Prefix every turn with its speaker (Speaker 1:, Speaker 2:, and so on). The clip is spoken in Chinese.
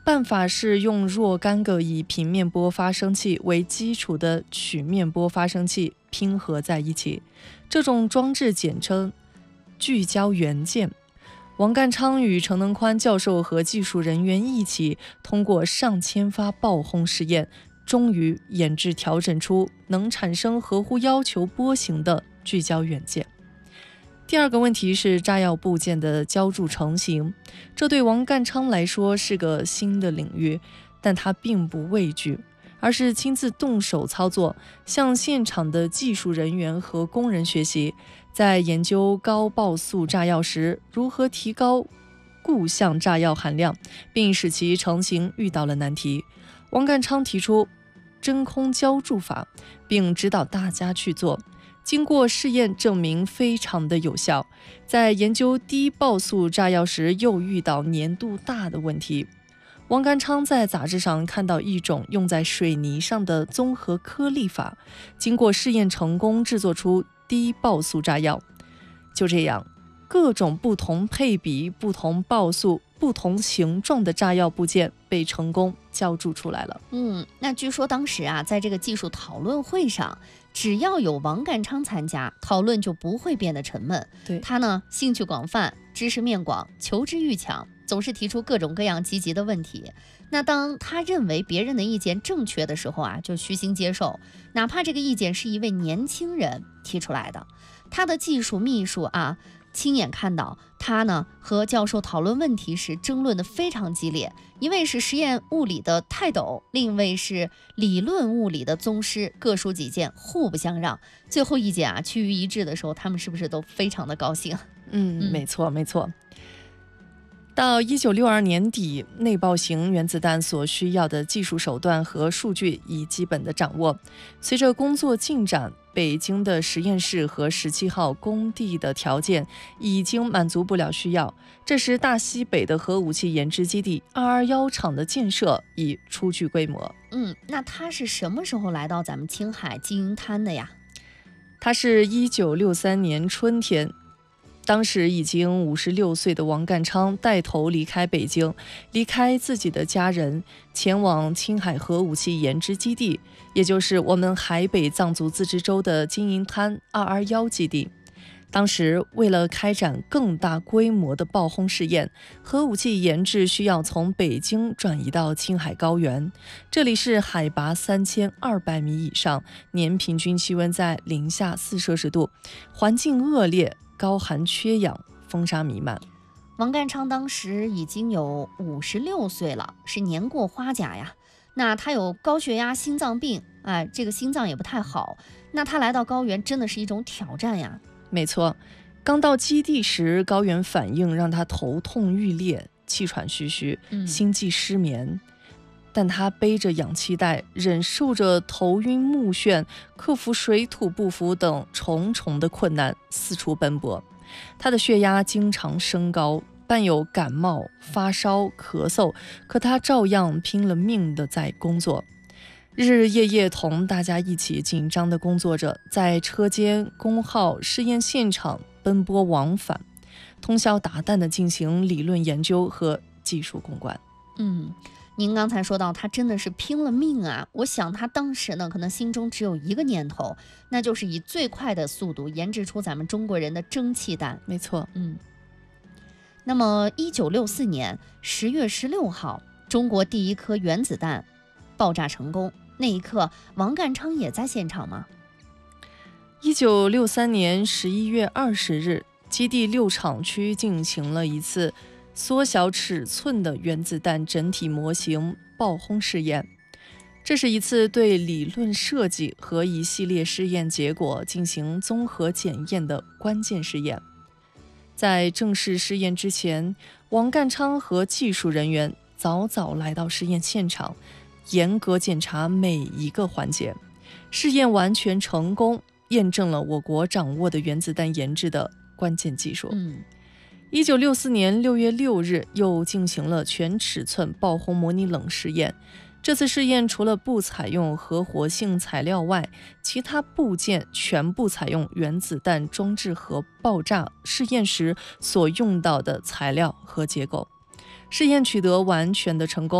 Speaker 1: 办法是用若干个以平面波发生器为基础的曲面波发生器拼合在一起，这种装置简称聚焦元件。王淦昌与程能宽教授和技术人员一起，通过上千发爆轰试验，终于研制调整出能产生合乎要求波形的聚焦元件。第二个问题是炸药部件的浇铸成型，这对王淦昌来说是个新的领域，但他并不畏惧，而是亲自动手操作，向现场的技术人员和工人学习，在研究高爆速炸药时如何提高固相炸药含量，并使其成型遇到了难题。王淦昌提出真空浇铸法，并指导大家去做。经过试验证明非常的有效，在研究低爆速炸药时又遇到粘度大的问题。王淦昌在杂志上看到一种用在水泥上的综合颗粒法，经过试验成功制作出低爆速炸药。就这样，各种不同配比、不同爆速、不同形状的炸药部件被成功浇铸出来了。
Speaker 2: 那据说当时在这个技术讨论会上，只要有王淦昌参加，讨论就不会变得沉闷。
Speaker 1: 对，
Speaker 2: 他呢，兴趣广泛，知识面广，求知欲强，总是提出各种各样积极的问题。那当他认为别人的意见正确的时候就虚心接受，哪怕这个意见是一位年轻人提出来的。他的技术秘书亲眼看到他呢和教授讨论问题时争论的非常激烈，一位是实验物理的泰斗，另一位是理论物理的宗师，各抒己见，互不相让。最后意见趋于一致的时候，他们是不是都非常的高兴？
Speaker 1: 没错。到1962年底，内爆型原子弹所需要的技术手段和数据已基本的掌握。随着工作进展，北京的实验室和17号工地的条件已经满足不了需要。这时，大西北的核武器研制基地221厂的建设已初具规模。
Speaker 2: 那他是什么时候来到咱们青海金银滩的呀？
Speaker 1: 他是1963年春天。当时已经56岁的王淦昌带头离开北京，离开自己的家人，前往青海核武器研制基地，也就是我们海北藏族自治州的金银滩221基地。当时为了开展更大规模的爆轰试验，核武器研制需要从北京转移到青海高原，这里是海拔3200米以上，年平均气温在零下4摄氏度，环境恶劣，高寒缺氧，风沙弥漫。
Speaker 2: 王淦昌当时已经有56岁了，是年过花甲呀。那他有高血压、心脏病，这个心脏也不太好。那他来到高原真的是一种挑战呀。
Speaker 1: 没错，刚到基地时，高原反应让他头痛欲裂，气喘吁吁，心悸失眠。但他背着氧气袋，忍受着头晕目眩，克服水土不服等重重的困难，四处奔波。他的血压经常升高，伴有感冒、发烧、咳嗽，可他照样拼了命地在工作，日日夜夜同大家一起紧张地工作着，在车间、工号、试验现场奔波往返，通宵达旦地进行理论研究和技术攻关。
Speaker 2: 您刚才说到他真的是拼了命我想他当时呢可能心中只有一个念头，那就是以最快的速度研制出咱们中国人的蒸汽弹。
Speaker 1: 没错。
Speaker 2: 那么1964年10月16号，中国第一颗原子弹爆炸成功，那一刻王淦昌也在现场吗
Speaker 1: ？1963年11月20日，基地6厂区进行了一次缩小尺寸的原子弹整体模型爆轰试验。这是一次对理论设计和一系列试验结果进行综合检验的关键试验。在正式试验之前，王淦昌和技术人员早早来到试验现场，严格检查每一个环节。试验完全成功，验证了我国掌握的原子弹研制的关键技术。1964年6月6日，又进行了全尺寸爆轰模拟冷试验。这次试验除了不采用核活性材料外，其他部件全部采用原子弹装置核爆炸试验时所用到的材料和结构。试验取得完全的成功。